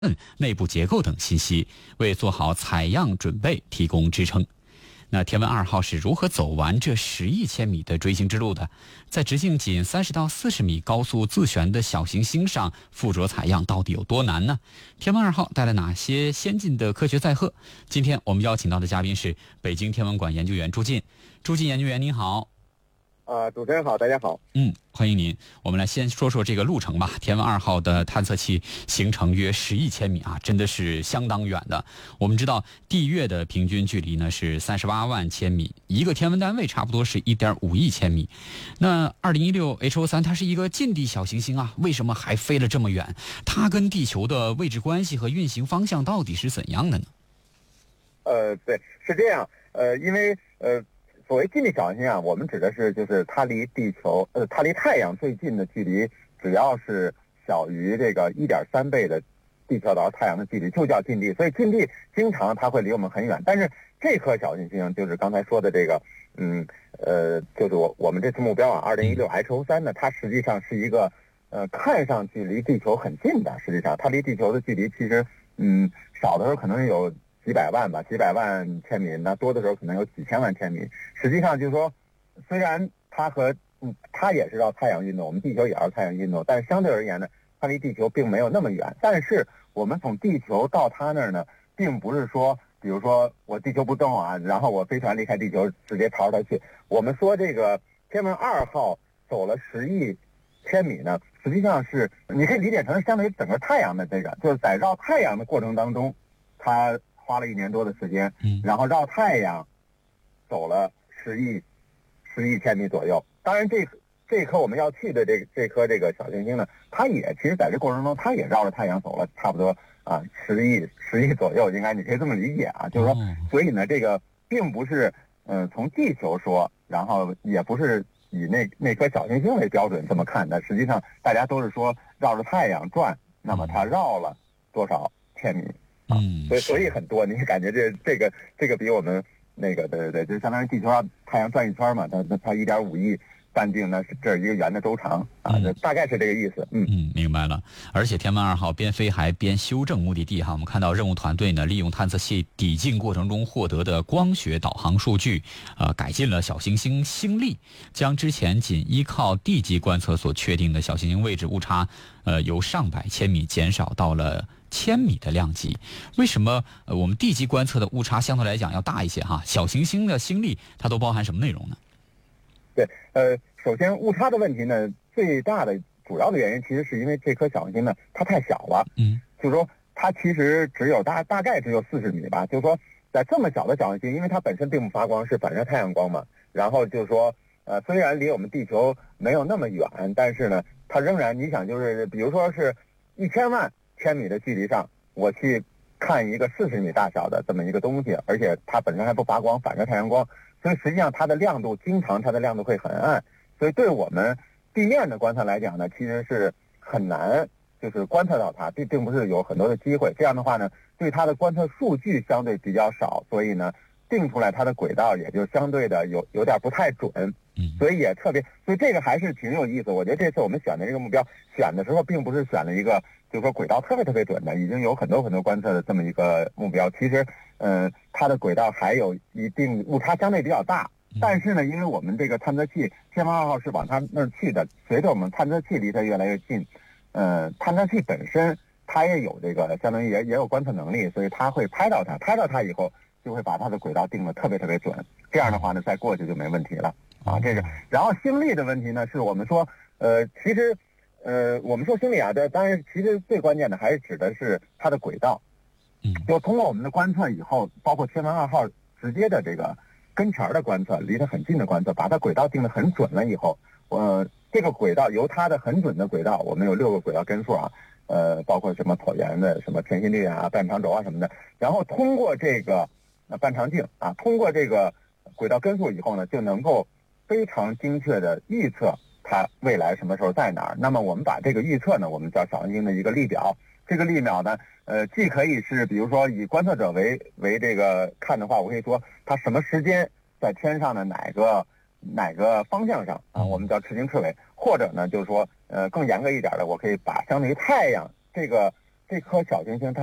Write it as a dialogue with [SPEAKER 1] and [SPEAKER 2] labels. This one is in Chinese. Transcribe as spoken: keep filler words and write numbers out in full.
[SPEAKER 1] 内部结构等信息，为做好采样准备提供支撑。那天文二号是如何走完这十亿千米的追星之路的？在直径仅三十到四十米高速自旋的小行星上附着采样到底有多难呢？天文二号带来哪些先进的科学载荷？今天我们邀请到的嘉宾是北京天文馆研究员朱进。朱进研究员您好。
[SPEAKER 2] 呃，主持人好，大家好。
[SPEAKER 1] 嗯，欢迎您。我们来先说说这个路程吧。天文二号的探测器行程约十亿千米啊，真的是相当远的。我们知道地月的平均距离呢是三十八万千米，一个天文单位差不多是一点五亿千米。那二零一六 H O 三它是一个近地小行星啊，为什么还飞了这么远？它跟地球的位置关系和运行方向到底是怎样的呢？
[SPEAKER 2] 呃，对，是这样。呃，因为呃。所谓近地小行星啊，我们指的是就是它离地球呃它离太阳最近的距离，只要是小于这个一点三倍的地球到太阳的距离，就叫近地。所以近地经常它会离我们很远，但是这颗小行星就是刚才说的这个，嗯呃，就是我我们这次目标啊，二零一六 H O 三呢，它实际上是一个呃看上去离地球很近的，实际上它离地球的距离其实嗯少的时候可能有几百万吧，几百万千米，那多的时候可能有几千万千米。实际上就是说，虽然它和嗯它也是绕太阳运动，我们地球也绕太阳运动，但是相对而言呢，它离地球并没有那么远。但是我们从地球到它那儿呢，并不是说，比如说我地球不动啊，然后我飞船离开地球直接朝着它去。我们说这个天文二号走了十亿千米呢，实际上是你可以理解成相当于整个太阳的这个，就是在绕太阳的过程当中，它花了一年多的时间，然后绕太阳走了十亿十亿千米左右。当然这这颗我们要去的这这颗这个小行星呢，它也其实在这过程中它也绕着太阳走了差不多啊十亿十亿左右，应该你可以这么理解啊，就是说，所以呢这个并不是嗯、呃、从地球说，然后也不是以那那颗小行星为标准这么看的，实际上大家都是说绕着太阳转，那么它绕了多少千米？
[SPEAKER 1] 嗯，
[SPEAKER 2] 所以所以很多，你感觉这这个这个比我们那个对对对，就相当于地球上太阳转一圈嘛，它它它一点五亿半径，那是这是一个圆的周长啊，这大概是这个意思。嗯
[SPEAKER 1] 嗯，明白了。而且天文二号边飞还边修正目的地哈，我们看到任务团队呢利用探测器抵近过程中获得的光学导航数据，呃，改进了小行星星力，将之前仅依靠地基观测所确定的小行星位置误差，呃，由上百千米减少到了千米的量级。为什么呃我们地基观测的误差相对来讲要大一些哈？小行星的星力它都包含什么内容呢？
[SPEAKER 2] 对，呃，首先误差的问题呢，最大的主要的原因其实是因为这颗小行星呢它太小了，
[SPEAKER 1] 嗯，
[SPEAKER 2] 就是说它其实只有大大概只有四十米吧，就是说在这么小的小行星，因为它本身并不发光，是反射太阳光嘛，然后就是说呃虽然离我们地球没有那么远，但是呢它仍然你想就是比如说是一千万千米的距离上，我去看一个四十米大小的这么一个东西，而且它本身还不发光，反射太阳光，所以实际上它的亮度经常它的亮度会很暗，所以对我们地面的观测来讲呢，其实是很难就是观测到它，并并不是有很多的机会。这样的话呢，对它的观测数据相对比较少，所以呢定出来它的轨道也就相对的有有点不太准，所以也特别，所以这个还是挺有意思。我觉得这次我们选的这个目标，选的时候并不是选了一个就是说轨道特别特别准的，已经有很多很多观测的这么一个目标。其实，嗯、呃，它的轨道还有一定误差，相对比较大。但是呢，因为我们这个探测器天文二号是往它那儿去的，随着我们探测器离它越来越近，呃，探测器本身它也有这个相当于也也有观测能力，所以它会拍到它，拍到它以后就会把它的轨道定得特别特别准。这样的话呢，再过去就没问题了啊。这是，然后星力的问题呢，是我们说，呃，其实。呃，我们说星力啊，这当然其实最关键的还是指的是它的轨道。
[SPEAKER 1] 嗯，
[SPEAKER 2] 就通过我们的观测以后，包括天文二号直接的这个跟前的观测，离它很近的观测，把它轨道定得很准了以后，呃，这个轨道由它的很准的轨道，我们有六个轨道根数啊，呃，包括什么椭圆的、什么偏心率啊、半长轴啊什么的，然后通过这个呃半长径啊，通过这个轨道根数以后呢，就能够非常精确的预测它未来什么时候在哪儿。那么我们把这个预测呢，我们叫小行星的一个力表。这个力表呢，呃，既可以是比如说以观测者为为这个看的话，我可以说它什么时间在天上的哪个哪个方向上啊，我们叫赤经赤纬。或者呢，就是说呃更严格一点的，我可以把相当于太阳这个这颗小行星它